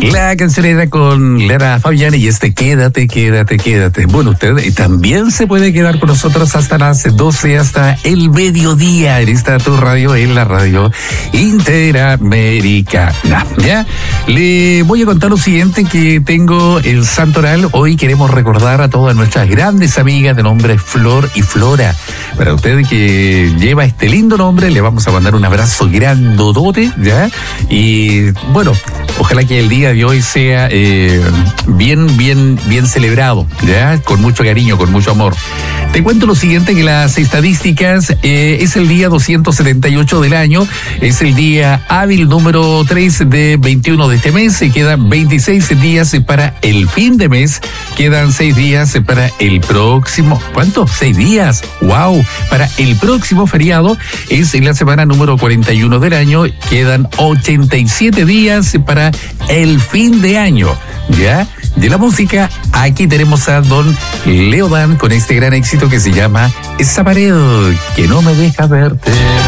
La cancionera con Lara Fabián y Quédate. Bueno, usted también se puede quedar con nosotros hasta las 12, hasta el mediodía en esta tu radio, en la radio Interamericana. ¿Ya? Le voy a contar lo siguiente, que tengo el santoral. Hoy queremos recordar a todas nuestras grandes amigas de nombre Flor y Flora. Para usted que lleva este lindo nombre, le vamos a mandar un abrazo grandotote, ¿ya? Y bueno, ojalá que el día de hoy sea bien celebrado, ¿ya? Con mucho cariño, con mucho amor. Te cuento lo siguiente, que las estadísticas, es el día 278 del año, es el día hábil número 3 de 21 de este mes, se quedan 26 días para el fin de mes, quedan 6 días para el próximo, ¿cuánto? 6 días, wow, para el próximo feriado, es en la semana número 41 del año, quedan 87 días para el fin de año, ¿ya? De la música, aquí tenemos a don Leodan con este gran éxito que se llama Esa pared que no me deja verte.